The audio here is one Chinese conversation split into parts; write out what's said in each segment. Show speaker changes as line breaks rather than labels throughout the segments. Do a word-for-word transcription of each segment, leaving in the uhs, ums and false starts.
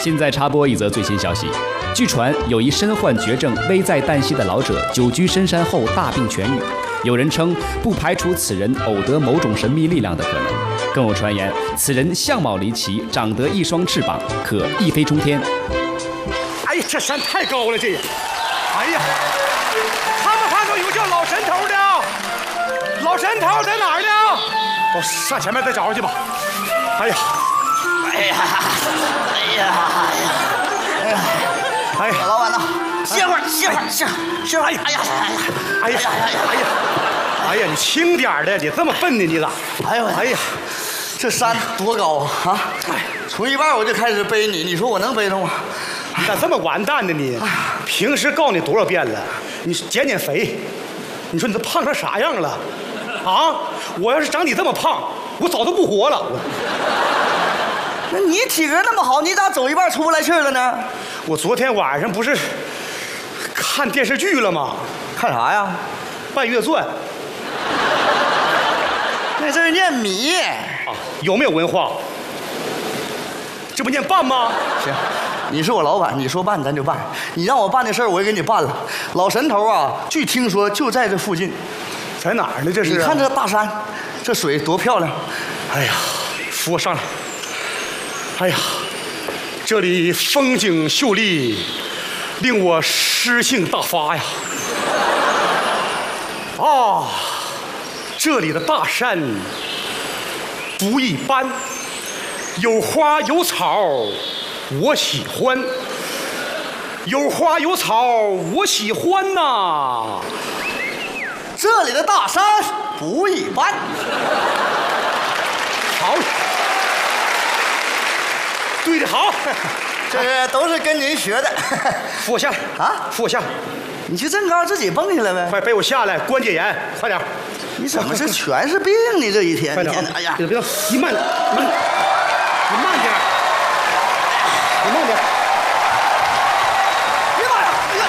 现在插播一则最新消息，据传有一身患绝症、危在旦夕的老者，久居深山后大病痊愈。有人称不排除此人偶得某种神秘力量的可能，更有传言此人相貌离奇，长得一双翅膀，可一飞冲天。
哎呀，这山太高了，这也！哎呀，看没看到有叫老神头的？老神头在哪儿呢？我上前面再找找去吧。哎呀！
哎呀，哎呀，哎呀，
哎呀，
老板呐，歇会儿，歇会儿，歇歇会儿。哎呀，哎呀，
哎呀，哎呀，哎呀，哎呀，你轻点的，你这么笨呢，你咋？
哎呦，
哎呀，
这山多高啊！啊，从一半我就开始背你，你说我能背动吗？
你咋这么完蛋呢你？平时告诉你多少遍了，你减减肥。你说你这胖成啥样了？啊！我要是长你这么胖，我早都不活了。
那你体格那么好，你咋走一半出不来气儿了呢？
我昨天晚上不是看电视剧了吗？
看啥呀？
《半月传》。
那字念米。
啊，有没有文化？这不念办吗？
行，你是我老板，你说办咱就办。你让我办的事儿，我也给你办了。老神头啊，据听说就在这附近。
在哪儿呢？这是？
你看这大山，这水多漂亮！
哎呀，扶我上来。哎呀，这里风景秀丽，令我诗兴大发呀！啊，这里的大山不一般，有花有草，我喜欢。有花有草，我喜欢呐。
这里的大山不一般。
好，对的好，
这都是跟您学的。
扶我下来
啊！
扶我下来，
你去正高自己蹦下来呗。
快背我下来，关节炎，快点！
你怎么是全是病呢？这一天，
快点！
哎呀，
别别，你慢，慢，你慢点，你慢点。
别妈呀！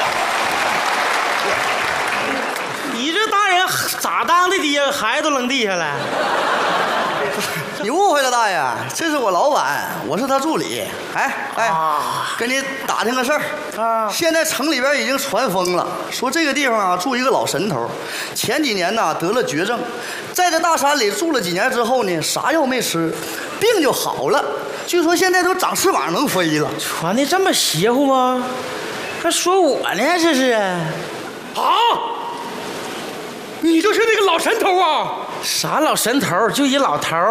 你这大人咋当的爹？孩子都扔地下了。
你误会了，大爷，这是我老板，我是他助理。哎哎，
啊、
跟你打听个事儿
啊，
现在城里边已经传疯了，说这个地方啊住一个老神头，前几年呢得了绝症，在这大山里住了几年之后呢，啥药没吃，病就好了。据说现在都长翅膀能飞了。
传的这么邪乎吗？还说我呢，这是啊？
你就是那个老神头啊？
啥老神头？就一老头。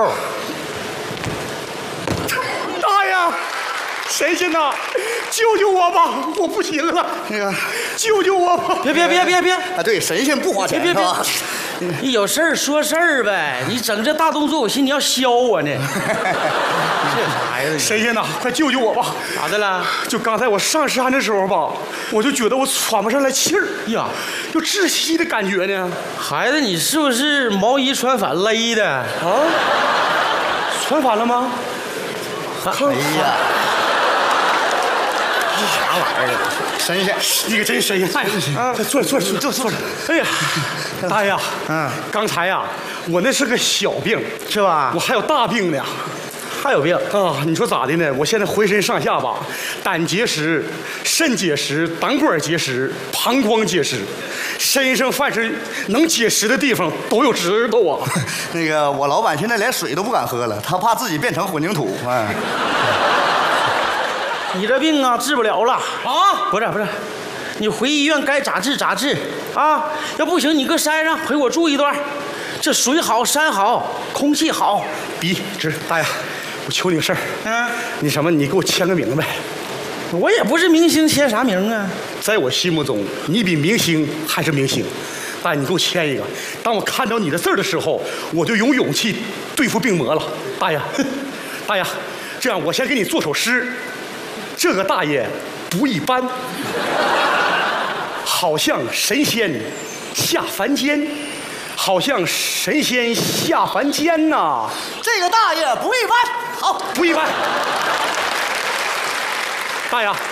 大爷，神仙呐，救救我吧！我不行了，
那个，
救救我吧！
别别别别别！
啊，对，神仙不花钱，
别别别
是吧？
你有事儿说事儿呗，你整这大动作，我寻思你要削我呢。这啥呀？
神仙呐，快救救我吧！
咋的了？
就刚才我上山的时候吧，我就觉得我喘不上来气儿
呀，
有窒息的感觉呢。
孩子，你是不是毛衣穿反勒的啊？
传反了吗？
哎呀，
这啥玩意儿？
神仙，
你可真神仙！啊，坐着坐着坐着坐着。哎呀，大爷呀，
嗯，
刚才呀，我那是个小病，
是吧
我？还有大病呢。
还有病
啊，你说咋的呢？我现在浑身上下吧，胆结石、肾结石、胆管结石、膀胱结石，身上凡是能结石的地方都有指头啊。
那个我老板现在连水都不敢喝了，他怕自己变成混凝土。哎，
你这病啊治不了了啊！不是不是，你回医院该咋治咋治啊！要不行，你搁山上陪我住一段，这水好山好，空气好。
笔直，大爷，我求你个事儿，
嗯，
你什么？你给我签个名呗。
我也不是明星，签啥名啊？
在我心目中，你比明星还是明星。大爷，你给我签一个。当我看到你的字儿的时候，我就有勇气对付病魔了。大爷，大爷，这样我先给你做首诗。这个大爷不一般，好像神仙下凡间，好像神仙下凡间呐。
这个大爷不一般，好，
不一般。大爷。